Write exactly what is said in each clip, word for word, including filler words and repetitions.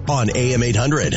on A M eight hundred.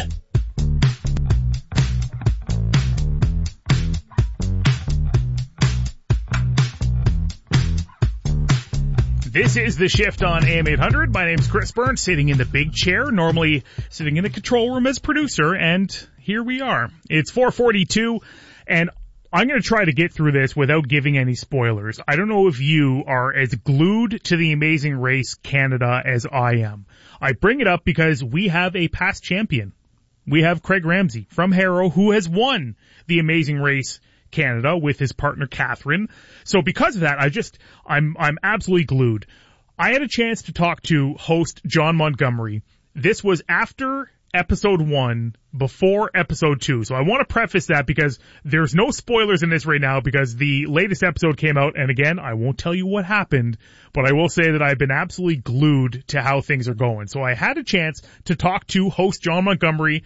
This is The Shift on A M eight hundred. My name's Chris Burns, sitting in the big chair, normally sitting in the control room as producer, and here we are. It's four forty-two, and I'm going to try to get through this without giving any spoilers. I don't know if you are as glued to The Amazing Race Canada as I am. I bring it up because we have a past champion. We have Craig Ramsay from Harrow, who has won The Amazing Race Canada with his partner Catherine. So because of that, I just, I'm, I'm absolutely glued. I had a chance to talk to host John Montgomery. This was after episode one, before episode two. So I want to preface that because there's no spoilers in this right now because the latest episode came out, and again, I won't tell you what happened, but I will say that I've been absolutely glued to how things are going. So I had a chance to talk to host John Montgomery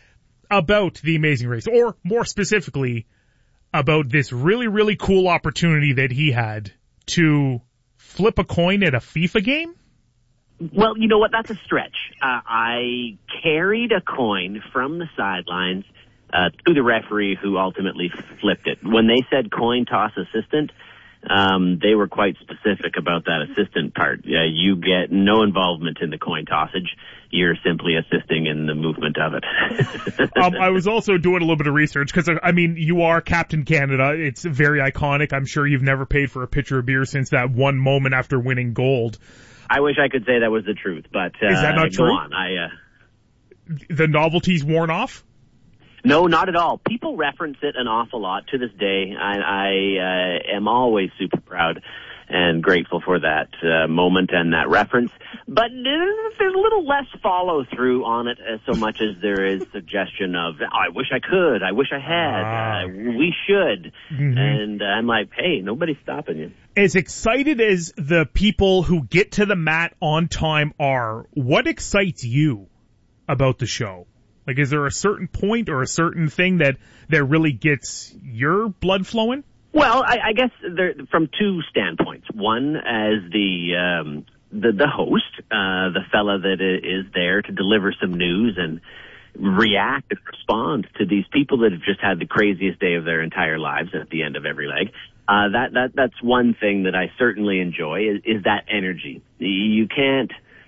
about The Amazing Race, or more specifically, about this really, really cool opportunity that he had to flip a coin at a FIFA game? Well, you know what? That's a stretch. Uh, I carried a coin from the sidelines uh, to the referee who ultimately flipped it. When they said coin toss assistant, um, they were quite specific about that assistant part. Uh, you get no involvement in the coin tossage. You're simply assisting in the movement of it. um, I was also doing a little bit of research because, I mean, you are Captain Canada. It's very iconic. I'm sure you've never paid for a pitcher of beer since that one moment after winning gold. I wish I could say that was the truth, but uh, is that not go true? On. I, uh... The novelty's worn off? No, not at all. People reference it an awful lot to this day. I, I uh, am always super proud and grateful for that uh, moment and that reference. But there's a little less follow-through on it as so much as there is suggestion of, oh, I wish I could, I wish I had, ah. uh, we should. Mm-hmm. And uh, I'm like, hey, nobody's stopping you. As excited as the people who get to the mat on time are, what excites you about the show? Like, is there a certain point or a certain thing that, that really gets your blood flowing? Well, I, I guess there, from two standpoints. One, as the um, the, the host, uh, the fella that is there to deliver some news and react and respond to these people that have just had the craziest day of their entire lives at the end of every leg. Uh, that that that's one thing that I certainly enjoy is, is that energy. You can't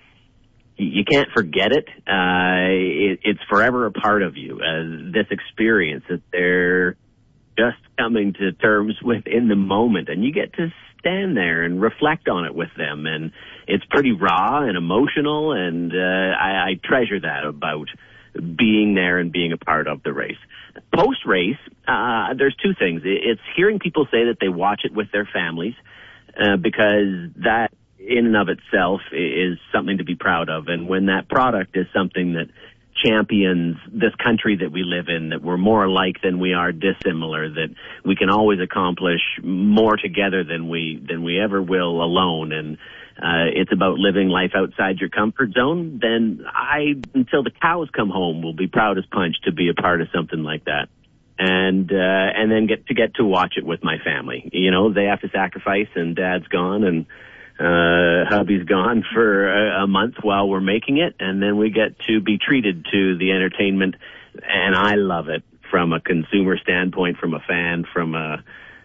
you can't forget it. Uh, it. It's forever a part of you. Uh, this experience that they're just coming to terms with in the moment, and you get to stand there and reflect on it with them, and it's pretty raw and emotional, and uh, I, I treasure that about being there and being a part of the race. Post-race, uh, there's two things. It's hearing people say that they watch it with their families, uh, because that in and of itself is something to be proud of, and when that product is something that champions this country that we live in, that we're more alike than we are dissimilar, that we can always accomplish more together than we than we ever will alone, and uh, it's about living life outside your comfort zone, then I, until the cows come home, will be proud as punch to be a part of something like that. And uh, and then get to get to watch it with my family. You know, they have to sacrifice, and Dad's gone, and Uh, hubby's gone for a, a month while we're making it, and then we get to be treated to the entertainment, and I love it from a consumer standpoint, from a fan, from a,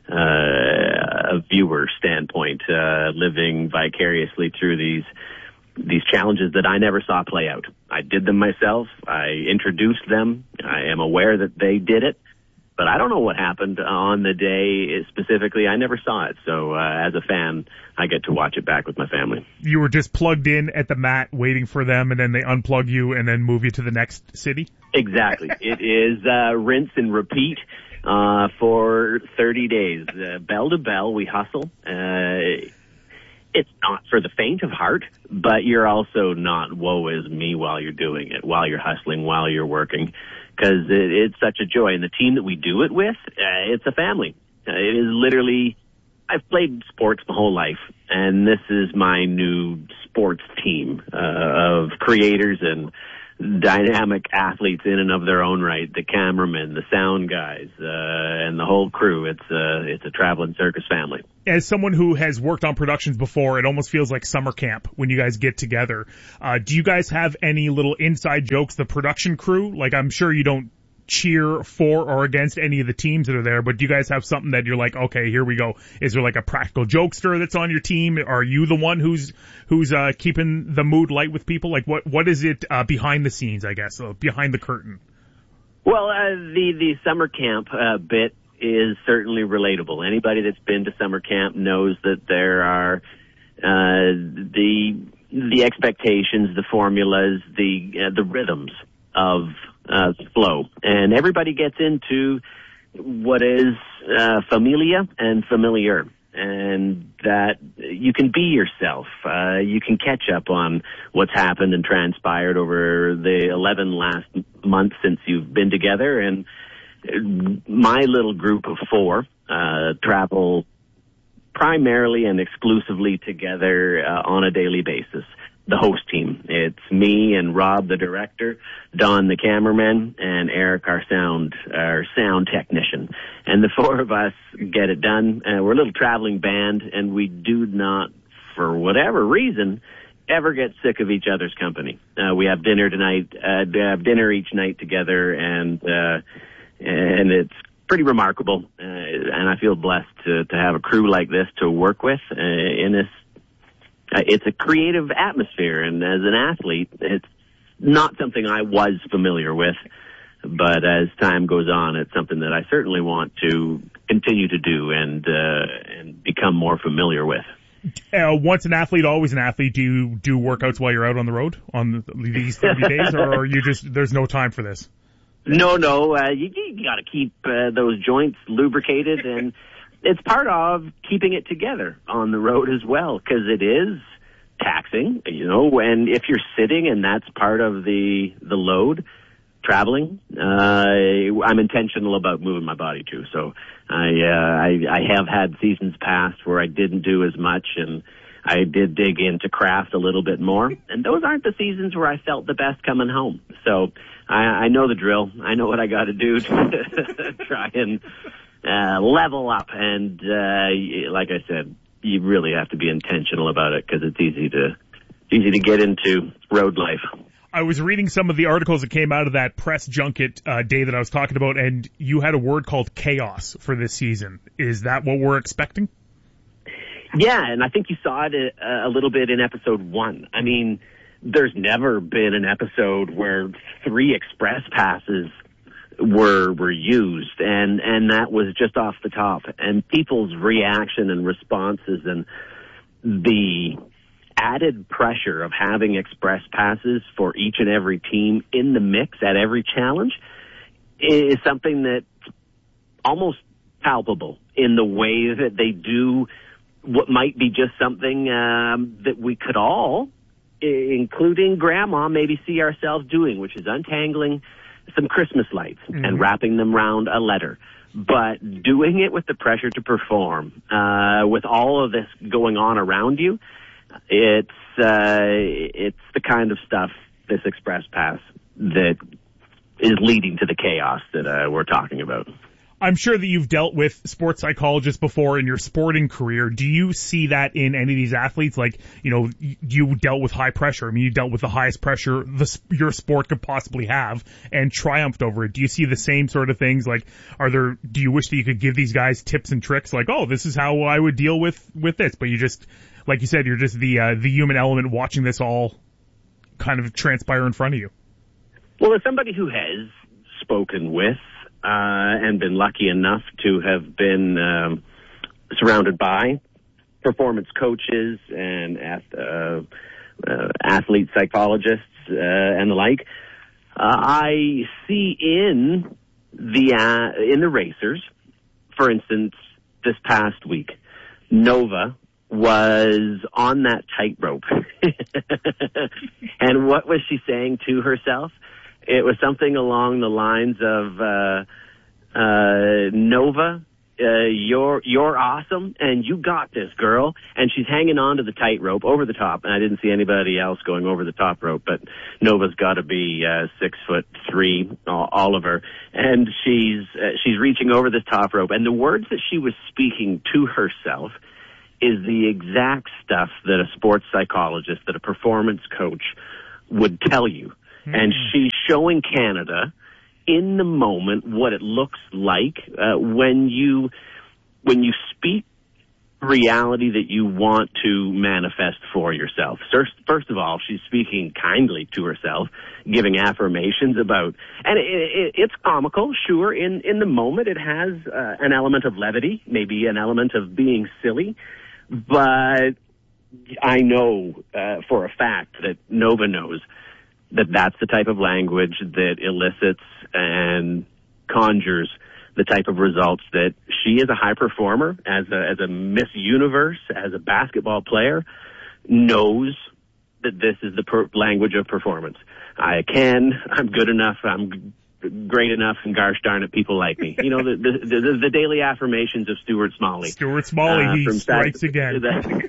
uh, a viewer standpoint, uh, living vicariously through these these challenges that I never saw play out. I did them myself. I introduced them. I am aware that they did it. But I don't know what happened on the day specifically. I never saw it. So uh, as a fan, I get to watch it back with my family. You were just plugged in at the mat waiting for them, and then they unplug you and then move you to the next city? Exactly. It is uh, rinse and repeat uh, for thirty days. Uh, bell to bell, we hustle. Uh, it's not for the faint of heart, but you're also not woe is me while you're doing it, while you're hustling, while you're working. Because it, it's such a joy. And the team that we do it with, uh, it's a family. Uh, it is literally, I've played sports my whole life, and this is my new sports team uh, of creators and dynamic athletes in and of their own right, the cameramen, the sound guys, uh, and the whole crew. It's a, it's a traveling circus family. As someone who has worked on productions before, it almost feels like summer camp when you guys get together. Uh, do you guys have any little inside jokes, the production crew? Like, I'm sure you don't cheer for or against any of the teams that are there, but do you guys have something that you're like, okay, here we go? Is there like a practical jokester that's on your team? Are you the one who's who's uh keeping the mood light with people? Like, what what is it uh behind the scenes, I guess, uh, behind the curtain? Well, uh, the the summer camp uh, bit is certainly relatable. Anybody that's been to summer camp knows that there are uh the the expectations, the formulas, the uh, the rhythms of uh, flow, and everybody gets into what is uh, familia and familiar, and that you can be yourself. Uh, you can catch up on what's happened and transpired over the eleven last months since you've been together. And my little group of four uh, travel primarily and exclusively together uh, on a daily basis. The host team. It's me and Rob, the director, Don, the cameraman, and Eric, our sound, our sound technician. And the four of us get it done. Uh, we're a little traveling band, and we do not, for whatever reason, ever get sick of each other's company. Uh, we have dinner tonight, uh, we have dinner each night together, and, uh, and it's pretty remarkable. Uh, and I feel blessed to, to have a crew like this to work with uh, in this. Uh, it's a creative atmosphere, and as an athlete, it's not something I was familiar with, but as time goes on, it's something that I certainly want to continue to do and uh, and become more familiar with. Uh, once an athlete, always an athlete. Do you do workouts while you're out on the road on these thirty days, or are you just, there's no time for this? No, no, uh, you, you got to keep uh, those joints lubricated, and it's part of keeping it together on the road as well, because it is taxing, you know, and if you're sitting and that's part of the the load, traveling, uh, I'm intentional about moving my body too. So I, uh, I, I have had seasons past where I didn't do as much, and I did dig into craft a little bit more, and those aren't the seasons where I felt the best coming home. So I, I know the drill. I know what I got to do to try and uh, level up. And uh, like I said, you really have to be intentional about it, because it's easy to easy to get into road life. I was reading some of the articles that came out of that press junket uh, day that I was talking about, and you had a word called chaos for this season. Is that what we're expecting? Yeah, and I think you saw it a, a little bit in episode one. I mean, there's never been an episode where three express passes were were used, and and that was just off the top. And people's reaction and responses and the added pressure of having express passes for each and every team in the mix at every challenge is something that's almost palpable in the way that they do what might be just something um, that we could all, including Grandma, maybe see ourselves doing, which is untangling some Christmas lights mm-hmm. and wrapping them around a letter. But doing it with the pressure to perform, uh, with all of this going on around you, it's uh, it's the kind of stuff, this Express Pass, that is leading to the chaos that uh, we're talking about. I'm sure that you've dealt with sports psychologists before in your sporting career. Do you see that in any of these athletes? Like, you know, you dealt with high pressure. I mean, you dealt with the highest pressure the, your sport could possibly have and triumphed over it. Do you see the same sort of things? Like, are there, do you wish that you could give these guys tips and tricks? Like, oh, this is how I would deal with, with this. But you just, like you said, you're just the, uh, the human element watching this all kind of transpire in front of you. Well, as somebody who has spoken with, Uh, and been lucky enough to have been um, surrounded by performance coaches and uh, uh, athlete psychologists uh, and the like. Uh, I see in the uh, in the racers, for instance, this past week, Nova was on that tightrope. And what was she saying to herself? It was something along the lines of, uh, uh, Nova uh, you're you're awesome, and you got this, girl. And she's hanging on to the tightrope over the top, and I didn't see anybody else going over the top rope, but Nova's got to be uh, six foot three, uh, Oliver, and she's uh, she's reaching over this top rope, and the words that she was speaking to herself is the exact stuff that a sports psychologist, that a performance coach would tell you. Mm. And she's showing Canada in the moment what it looks like uh, when you when you speak reality that you want to manifest for yourself. First, first of all, she's speaking kindly to herself, giving affirmations about, and it, it, it's comical, sure. In in the moment, it has uh, an element of levity, maybe an element of being silly, but I know uh, for a fact that Nova knows that that's the type of language that elicits and conjures the type of results that she, as a high performer, as a, as a Miss Universe, as a basketball player, knows that this is the per- language of performance. I can, I'm good enough, I'm g- great enough, and gosh darn it, people like me. You know, the the, the, the daily affirmations of Stuart Smalley. Stuart Smalley, uh, he strikes again.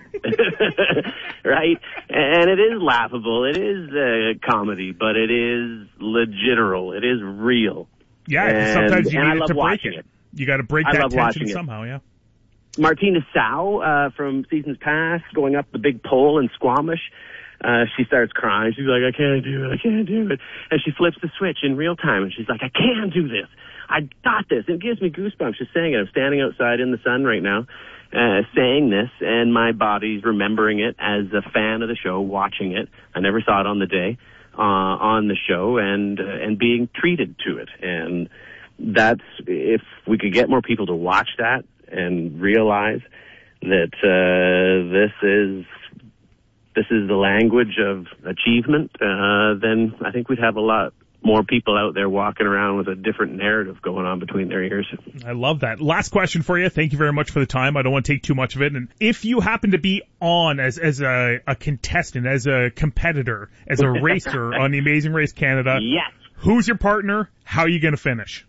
Right? And it is laughable. It is uh, comedy, but it is legiteral. It is real. Yeah, and, sometimes you and need I it to love break it. it. You got to break I that love tension watching somehow, yeah. Martina Sau, uh, from seasons past, going up the big pole in Squamish, uh, she starts crying. She's like, I can't do it, I can't do it. And she flips the switch in real time, and she's like, I can do this. I got this. It gives me goosebumps just saying it. I'm standing outside in the sun right now, uh, saying this, and my body's remembering it as a fan of the show, watching it. I never saw it on the day, uh, on the show, and, uh, and being treated to it. And that's, if we could get more people to watch that and realize that uh, this is this is the language of achievement, uh, then I think we'd have a lot more people out there walking around with a different narrative going on between their ears. I love that. Last question for you. Thank you very much for the time. I don't want to take too much of it. And if you happen to be on as as a, a contestant, as a competitor, as a racer on The Amazing Race Canada, yes. Who's your partner? How are you going to finish?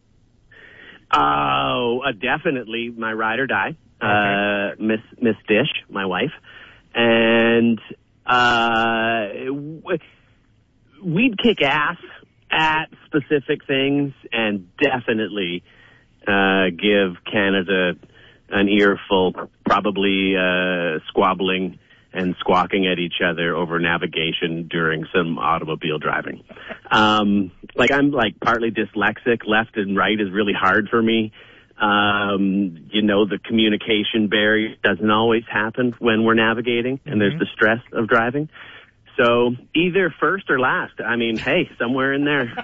Oh, uh, definitely my ride or die, okay. uh, Miss Miss Dish, my wife, and uh, we'd kick ass at specific things, and definitely uh, give Canada an earful, probably uh, squabbling and squawking at each other over navigation during some automobile driving. Um, like I'm like partly dyslexic. Left and right is really hard for me. Um, you know, the communication barrier doesn't always happen when we're navigating, and mm-hmm. there's the stress of driving. So either first or last. I mean, hey, somewhere in there.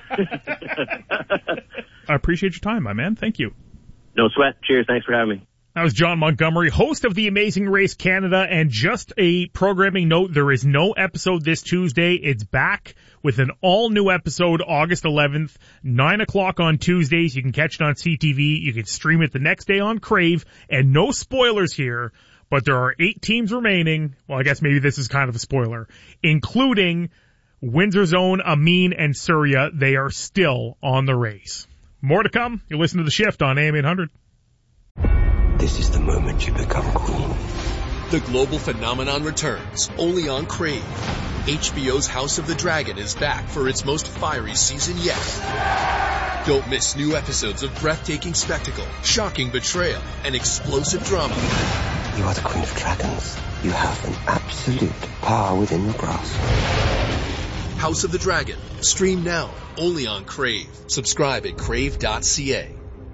I appreciate your time, my man. Thank you. No sweat. Cheers. Thanks for having me. That was John Montgomery, host of The Amazing Race Canada, and just a programming note, there is no episode this Tuesday. It's back with an all-new episode August eleventh, nine o'clock on Tuesdays. You can catch it on C T V. You can stream it the next day on Crave, and no spoilers here, but there are eight teams remaining. Well, I guess maybe this is kind of a spoiler, including Windsor's own Amin and Surya. They are still on the race. More to come. You listen to The Shift on A M eight hundred. This is the moment you become queen. The global phenomenon returns, only on Crave. H B O's House of the Dragon is back for its most fiery season yet. Don't miss new episodes of breathtaking spectacle, shocking betrayal, and explosive drama. You are the Queen of Dragons. You have an absolute power within your grasp. House of the Dragon. Stream now, only on Crave. Subscribe at crave dot c a.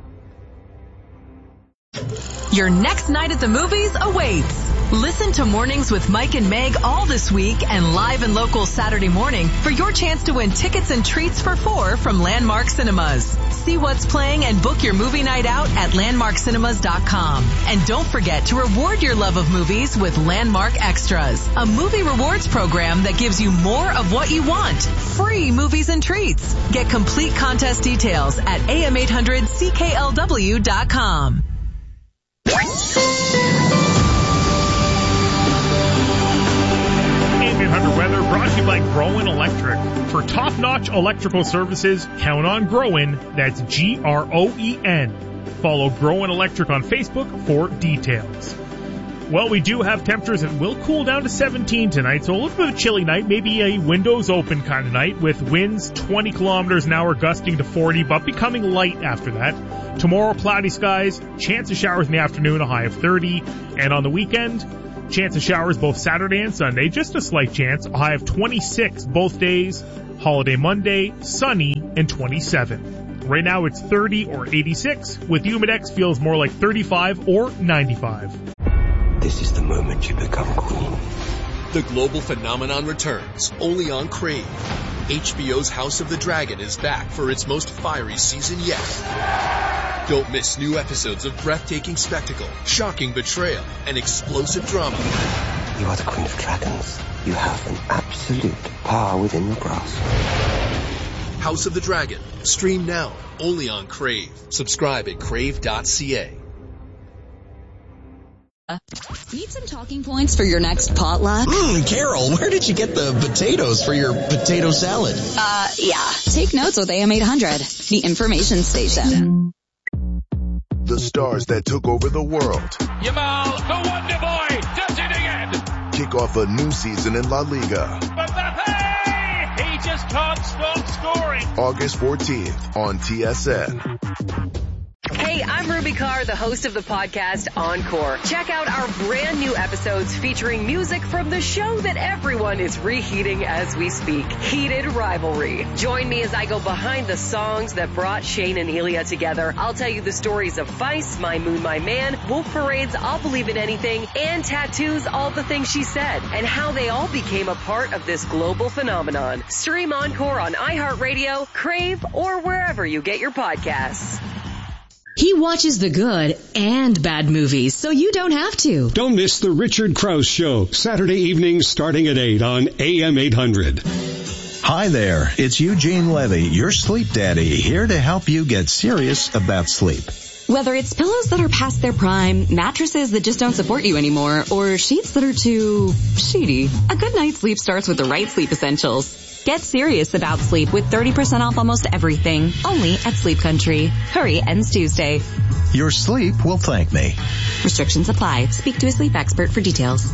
Your next night at the movies awaits. Listen to Mornings with Mike and Meg all this week and live and local Saturday morning for your chance to win tickets and treats for four from Landmark Cinemas. See what's playing and book your movie night out at landmark cinemas dot com. And don't forget to reward your love of movies with Landmark Extras, a movie rewards program that gives you more of what you want. Free movies and treats. Get complete contest details at a m eight hundred c k l w dot com. A M eight hundred weather brought to you by Groen Electric. For top-notch electrical services, count on Groen. That's G R O E N. Follow Groen Electric on Facebook for details. Well, we do have temperatures that will cool down to seventeen tonight, so a little bit of a chilly night, maybe a windows open kind of night with winds twenty kilometers an hour gusting to forty, but becoming light after that. Tomorrow, cloudy skies, chance of showers in the afternoon, a high of thirty, and on the weekend, chance of showers both Saturday and Sunday, just a slight chance, a high of twenty-six both days, holiday Monday, sunny, and twenty-seven. Right now it's thirty or eighty-six, with Humidex feels more like thirty-five or ninety-five. This is the moment you become queen. The global phenomenon returns, only on Crave. H B O's House of the Dragon is back for its most fiery season yet. Don't miss new episodes of breathtaking spectacle, shocking betrayal, and explosive drama. You are the Queen of Dragons. You have an absolute power within your grasp. House of the Dragon. Stream now, only on Crave. Subscribe at crave dot c a. Need some talking points for your next potluck? Mmm, Carol, where did you get the potatoes for your potato salad? Uh, yeah. Take notes with A M eight hundred, the information station. The stars that took over the world. Yamal, the Wonder Boy, does it again. Kick off a new season in La Liga. Mbappe! He just can't stop scoring. August fourteenth on T S N. Hey, I'm Ruby Carr, the host of the podcast Encore. Check out our brand new episodes featuring music from the show that everyone is reheating as we speak, Heated Rivalry. Join me as I go behind the songs that brought Shane and Ilya together. I'll tell you the stories of Feist, My Moon, My Man, Wolf Parade's I'll Believe in Anything, and Tattoo's All the Things She Said, and how they all became a part of this global phenomenon. Stream Encore on iHeartRadio, Crave, or wherever you get your podcasts. He watches the good and bad movies, so you don't have to. Don't miss the Richard Krause Show, Saturday evenings starting at eight on A M eight hundred. Hi there, it's Eugene Levy, your sleep daddy, here to help you get serious about sleep. Whether it's pillows that are past their prime, mattresses that just don't support you anymore, or sheets that are too sheety, a good night's sleep starts with the right sleep essentials. Get serious about sleep with thirty percent off almost everything, only at Sleep Country. Hurry, ends Tuesday. Your sleep will thank me. Restrictions apply. Speak to a sleep expert for details.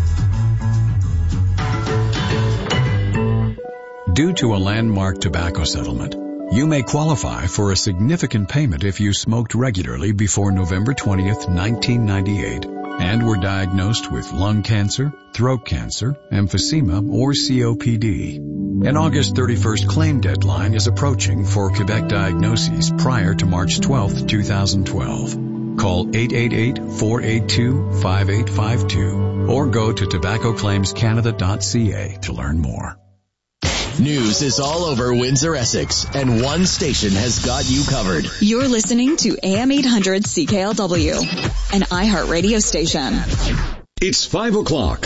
Due to a landmark tobacco settlement, you may qualify for a significant payment if you smoked regularly before November twentieth, nineteen ninety-eight, and were diagnosed with lung cancer, throat cancer, emphysema, or C O P D. An August thirty-first claim deadline is approaching for Quebec diagnoses prior to March twelfth, twenty twelve. Call eight eight eight, four eight two, five eight five two or go to tobacco claims canada dot c a to learn more. News is all over Windsor, Essex, and one station has got you covered. You're listening to A M eight hundred C K L W, an iHeart radio station. It's five o'clock.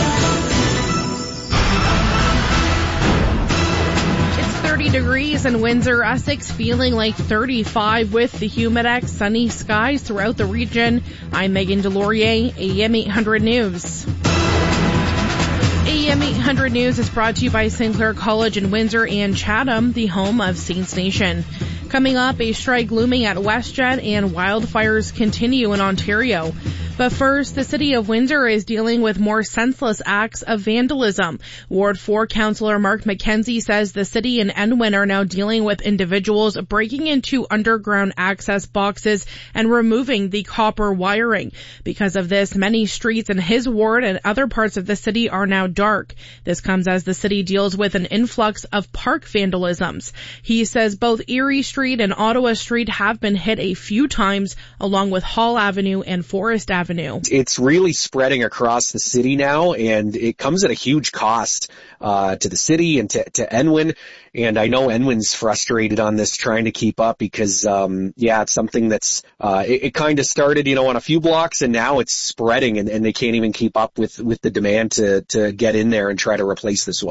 thirty degrees in Windsor, Essex, feeling like thirty-five with the Humidex, sunny skies throughout the region. I'm Megan Delorier, A M eight hundred News. A M eight hundred News is brought to you by Sinclair College in Windsor and Chatham, the home of Saints Nation. Coming up, a strike looming at WestJet and wildfires continue in Ontario. But first, the city of Windsor is dealing with more senseless acts of vandalism. Ward four Councillor Mark McKenzie says the city and Enwyn are now dealing with individuals breaking into underground access boxes and removing the copper wiring. Because of this, many streets in his ward and other parts of the city are now dark. This comes as the city deals with an influx of park vandalisms. He says both Erie Street and Ottawa Street have been hit a few times, along with Hall Avenue and Forest Avenue. It's really spreading across the city now, and it comes at a huge cost uh to the city and to, to Enwyn. And I know Enwyn's frustrated on this, trying to keep up because, um yeah, it's something that's, uh it, it kind of started, you know, on a few blocks, and now it's spreading, and, and they can't even keep up with, with the demand to, to get in there and try to replace this wire.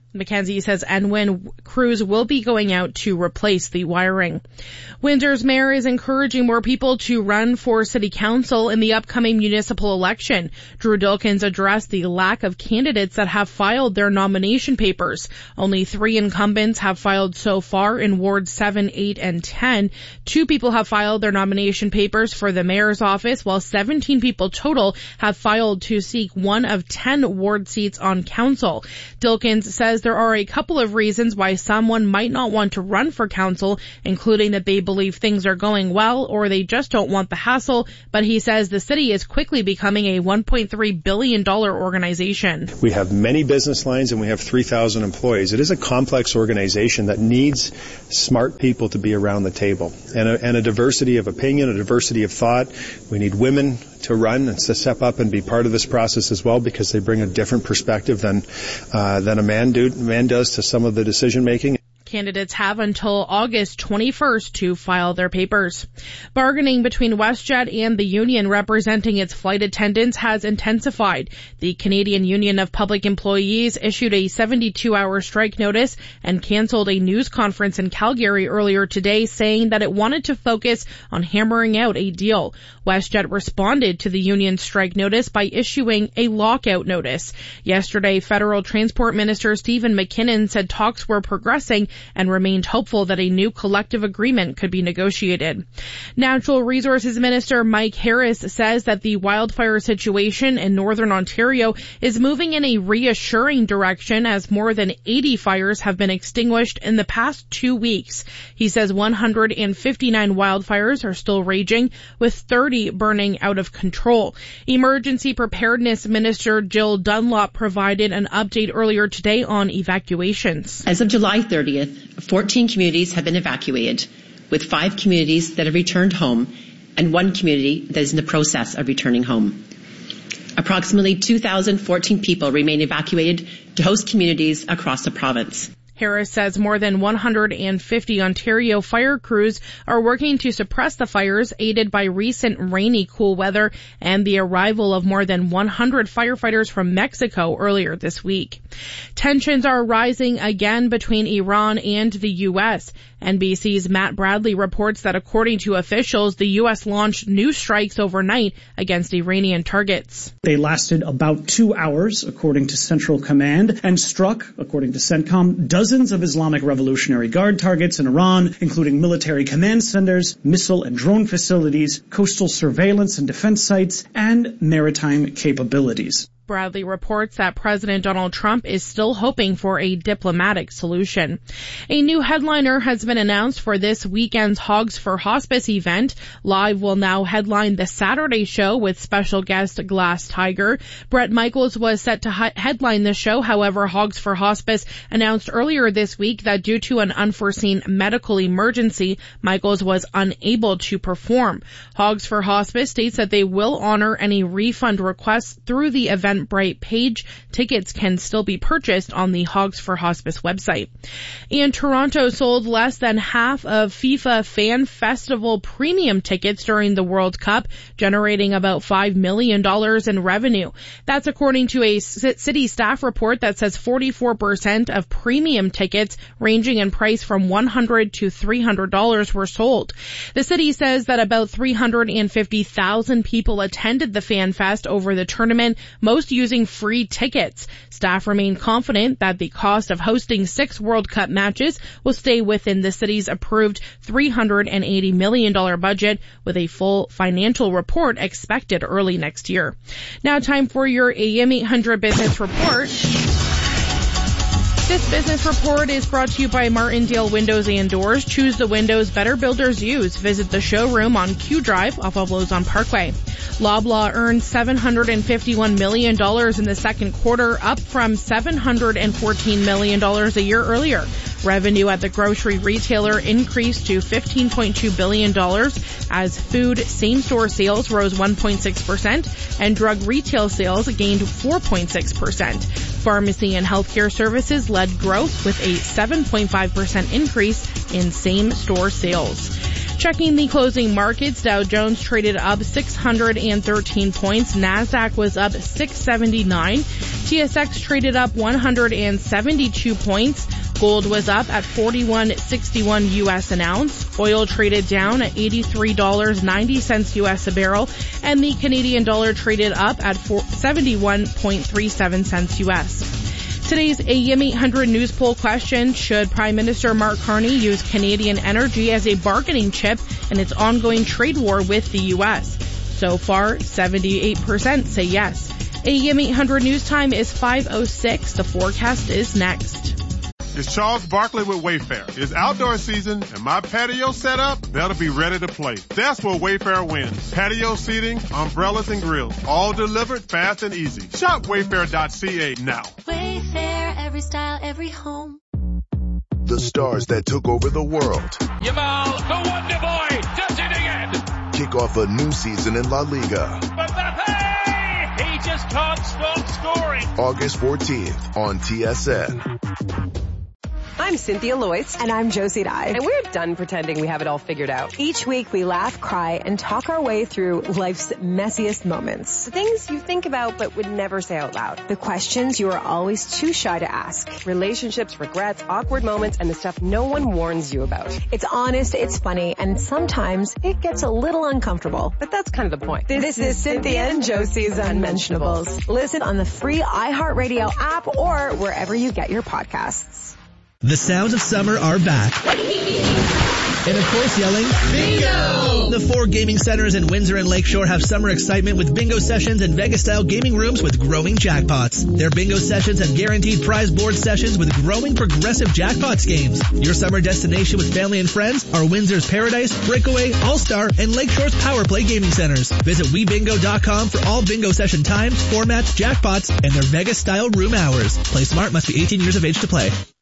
Mackenzie says Enwin crews will be going out to replace the wiring. Windsor's mayor is encouraging more people to run for city council in the upcoming municipal election. Drew Dilkins addressed the lack of candidates that have filed their nomination papers. Only three incumbents have filed so far in wards seven, eight, and ten. Two people have filed their nomination papers for the mayor's office, while seventeen people total have filed to seek one of ten ward seats on council. Dilkins says there are a couple of reasons why someone might not want to run for council, including that they believe things are going well or they just don't want the hassle, but he says the city is quickly becoming a one point three billion dollars organization. We have many business lines and we have three thousand employees. It is a complex organization that needs smart people to be around the table and a, and a diversity of opinion, a diversity of thought. We need women to run and to step up and be part of this process as well, because they bring a different perspective than uh, than a man do man does to some of the decision making. Candidates have until August twenty-first to file their papers. Bargaining between WestJet and the union representing its flight attendants has intensified. The Canadian Union of Public Employees issued a seventy-two hour strike notice and canceled a news conference in Calgary earlier today, saying that it wanted to focus on hammering out a deal. WestJet responded to the union's strike notice by issuing a lockout notice. Yesterday, Federal Transport Minister Stephen McKinnon said talks were progressing and remained hopeful that a new collective agreement could be negotiated. Natural Resources Minister Mike Harris says that the wildfire situation in northern Ontario is moving in a reassuring direction, as more than eighty fires have been extinguished in the past two weeks. He says one hundred fifty-nine wildfires are still raging, with thirty burning out of control. Emergency Preparedness Minister Jill Dunlop provided an update earlier today on evacuations. As of July thirtieth, fourteen communities have been evacuated, with five communities that have returned home and one community that is in the process of returning home. Approximately two thousand fourteen people remain evacuated to host communities across the province. Harris says more than one hundred fifty Ontario fire crews are working to suppress the fires, aided by recent rainy, cool weather and the arrival of more than one hundred firefighters from Mexico earlier this week. Tensions are rising again between Iran and the U S. N B C's Matt Bradley reports that according to officials, the U S launched new strikes overnight against Iranian targets. They lasted about two hours, according to Central Command, and struck, according to CENTCOM, dozens of Islamic Revolutionary Guard targets in Iran, including military command centers, missile and drone facilities, coastal surveillance and defense sites, and maritime capabilities. Bradley reports that President Donald Trump is still hoping for a diplomatic solution. A new headliner has been announced for this weekend's Hogs for Hospice event. Live will now headline the Saturday show with special guest Glass Tiger. Bret Michaels was set to he- headline the show. However, Hogs for Hospice announced earlier this week that due to an unforeseen medical emergency, Michaels was unable to perform. Hogs for Hospice states that they will honor any refund requests through the event Eventbrite page. Tickets can still be purchased on the Hogs for Hospice website. And Toronto sold less than half of FIFA Fan Festival premium tickets during the World Cup, generating about five million dollars in revenue. That's according to a city staff report that says forty-four percent of premium tickets ranging in price from one hundred dollars to three hundred dollars were sold. The city says that about three hundred fifty thousand people attended the Fan Fest over the tournament, most using free tickets. Staff remain confident that the cost of hosting six World Cup matches will stay within the city's approved three hundred eighty million dollars budget, with a full financial report expected early next year. Now time for your A M eight hundred Business Report. This business report is brought to you by Martindale Windows and Doors. Choose the windows better builders use. Visit the showroom on Q Drive off of Lozon Parkway. Loblaw earned seven hundred fifty-one million dollars in the second quarter, up from seven hundred fourteen million dollars a year earlier. Revenue at the grocery retailer increased to fifteen point two billion dollars as food same-store sales rose one point six percent and drug retail sales gained four point six percent. Pharmacy and healthcare services led growth with a seven point five percent increase in same-store sales. Checking the closing markets, Dow Jones traded up six hundred thirteen points. NASDAQ was up six seventy-nine. T S X traded up one hundred seventy-two points. Gold was up at forty-one sixty-one U S an ounce. Oil traded down at eighty-three dollars and ninety cents U S a barrel. And the Canadian dollar traded up at seventy-one point three seven cents U S. Today's A M eight hundred news poll question: should Prime Minister Mark Carney use Canadian energy as a bargaining chip in its ongoing trade war with the U S? So far, seventy-eight percent say yes. A M eight hundred news time is five oh six. The forecast is next. It's Charles Barkley with Wayfair. It's outdoor season and my patio set up better be ready to play. That's where Wayfair wins. Patio seating, umbrellas and grills, all delivered fast and easy. Shop wayfair dot c a now. Wayfair, every style, every home. The stars that took over the world. Yamal, the Wonder Boy, does it again. Kick off a new season in La Liga. Mbappe, he just can't stop scoring. August fourteenth on T S N. I'm Cynthia Loyce. And I'm Josie Dye. And we're done pretending we have it all figured out. Each week we laugh, cry, and talk our way through life's messiest moments. The things you think about but would never say out loud. The questions you are always too shy to ask. Relationships, regrets, awkward moments, and the stuff no one warns you about. It's honest, it's funny, and sometimes it gets a little uncomfortable. But that's kind of the point. This, this is Cynthia and Josie's Unmentionables. Listen on the free iHeartRadio app or wherever you get your podcasts. The sounds of summer are back. And of course yelling, Bingo! The four gaming centers in Windsor and Lakeshore have summer excitement with bingo sessions and Vegas-style gaming rooms with growing jackpots. Their bingo sessions have guaranteed prize board sessions with growing progressive jackpots games. Your summer destination with family and friends are Windsor's Paradise, Breakaway, All-Star, and Lakeshore's Power Play gaming centers. Visit we bingo dot com for all bingo session times, formats, jackpots, and their Vegas-style room hours. Play smart, must be eighteen years of age to play.